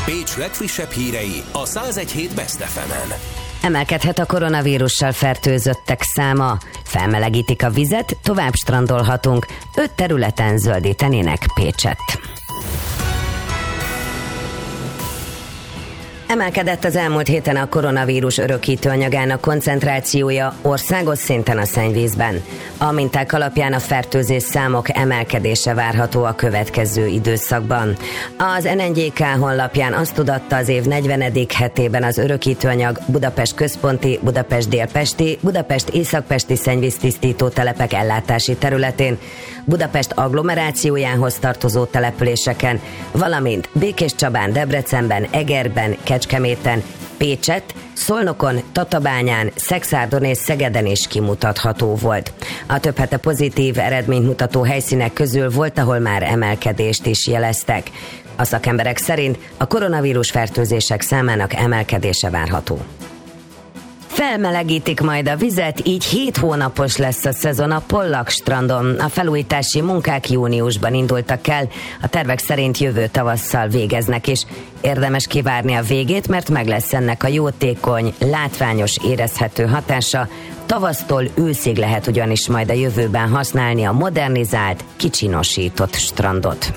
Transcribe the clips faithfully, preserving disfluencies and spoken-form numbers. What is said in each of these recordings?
Pécs legfrissebb hírei a száz egy hét Best ef emen. Emelkedhet a koronavírussal fertőzöttek száma. Felmelegítik a vizet, tovább strandolhatunk. Öt területen zöldítenének Pécset. Emelkedett az elmúlt héten a koronavírus örökítő anyagának koncentrációja országos szinten a szennyvízben. A minták alapján a fertőzés számok emelkedése várható a következő időszakban. Az en en gé ká honlapján azt tudatta az év negyvenedik hetében az örökítő anyag Budapest központi, Budapest délpesti, Budapest északpesti szennyvíztisztító telepek ellátási területén, Budapest agglomerációjához tartozó településeken, valamint Békéscsabán, Debrecenben, Egerben, Kecskeméten, Pécset, Szolnokon, Tatabányán, Szekszárton és Szegeden is kimutatható volt. A több hete pozitív eredményt mutató helyszínek közül volt, ahol már emelkedést is jeleztek. A szakemberek szerint a koronavírus fertőzések számának emelkedése várható. Felmelegítik majd a vizet, így hét hónapos lesz a szezon a Pollak strandon. A felújítási munkák júniusban indultak el, a tervek szerint jövő tavasszal végeznek is. Érdemes kivárni a végét, mert meg lesz ennek a jótékony, látványos, érezhető hatása. Tavasztól őszig lehet ugyanis majd a jövőben használni a modernizált, kicsinosított strandot.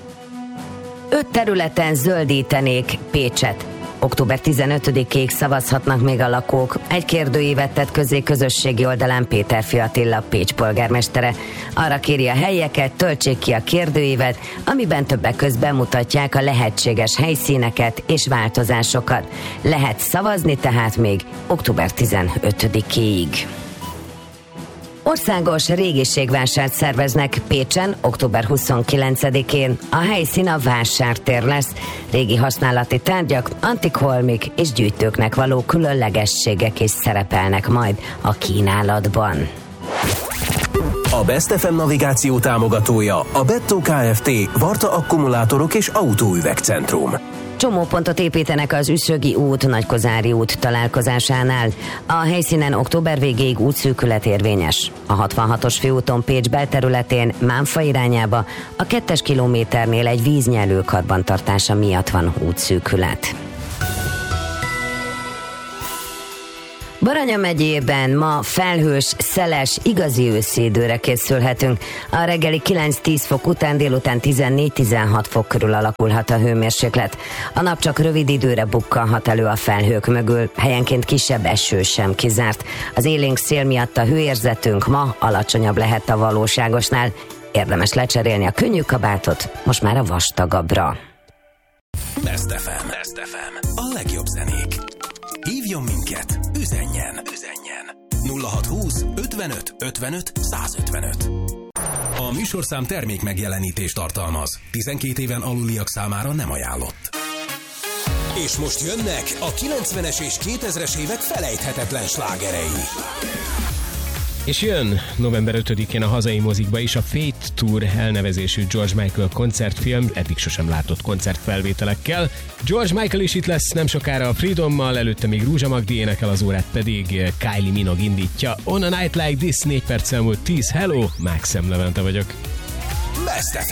Öt területen zöldítenék Pécset. október tizenötödikéig szavazhatnak még a lakók. Egy kérdőívet tett közé közösségi oldalán Péterfi Attila, Pécs polgármestere. Arra kéri a helyieket, töltsék ki a kérdőívet, amiben többek között bemutatják a lehetséges helyszíneket és változásokat. Lehet szavazni tehát még október tizenötödikéig. Országos régiségvásárt szerveznek Pécsen október huszonkilencedikén. A helyszín a vásártér lesz. Régi használati tárgyak, antik holmik és gyűjtőknek való különlegességek is szerepelnek majd a kínálatban. A Best ef em navigáció támogatója a Bettó Kft. Varta akkumulátorok és autóüvegcentrum. Csomópontot építenek az Üszögi út, Nagykozári út találkozásánál. A helyszínen október végéig útszűkület érvényes. A hatvanhatos főúton Pécs belterületén Mánfa irányába a kettes kilométernél egy víznyelő karbantartása miatt van útszűkület. Baranya megyében ma felhős, szeles, igazi őszi időre készülhetünk. A reggeli kilenc-tíz fok után délután tizennégy-tizenhat fok körül alakulhat a hőmérséklet. A nap csak rövid időre bukkanhat elő a felhők mögül, helyenként kisebb eső sem kizárt. Az élénk szél miatt a hőérzetünk ma alacsonyabb lehet a valóságosnál. Érdemes lecserélni a könnyű kabátot, most már a vastagabbra. Best ef em. Best ef em. A legjobb zenék. Hívjon minket, üzenjen, üzenjen. nulla hat húsz ötvenöt ötvenöt százötvenöt. A műsorszám termék megjelenítést tartalmaz. tizenkét éven aluliak számára nem ajánlott. És most jönnek a kilencvenes és kétezres évek felejthetetlen slágerei. És jön november ötödikén a hazai mozikba is a Fate Tour elnevezésű George Michael koncertfilm, eddig sosem látott koncertfelvételekkel. George Michael is itt lesz nem sokára a Freedommal, előtte még Rúzsa Magdi énekel, az órát pedig Kylie Minogue indítja. On a Night Like This, négy perccel múlt tíz. Hello, Mákszem Levente vagyok. Best ef em.